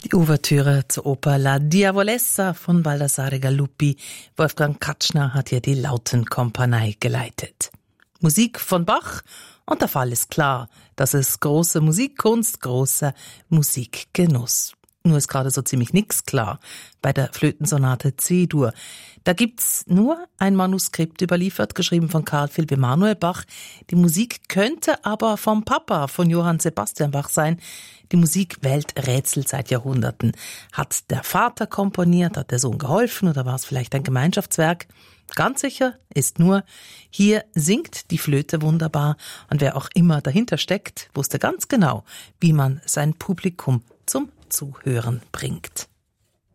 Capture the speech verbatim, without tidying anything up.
Die Ouvertüre zur Oper La Diavolessa von Baldassare Galuppi. Wolfgang Katschner hat hier die Lautenkompanie geleitet. Musik von Bach, und der Fall ist klar. Das ist große Musikkunst, großer Musikgenuss. Nur ist gerade so ziemlich nix klar bei der Flötensonate C-Dur. Da gibt's nur ein Manuskript überliefert, geschrieben von Karl Philipp Emanuel Bach. Die Musik könnte aber vom Papa von Johann Sebastian Bach sein. Die Musikwelt rätselt seit Jahrhunderten. Hat der Vater komponiert, hat der Sohn geholfen oder war es vielleicht ein Gemeinschaftswerk? Ganz sicher ist nur, hier singt die Flöte wunderbar, und wer auch immer dahinter steckt, wusste ganz genau, wie man sein Publikum zum Zuhören bringt.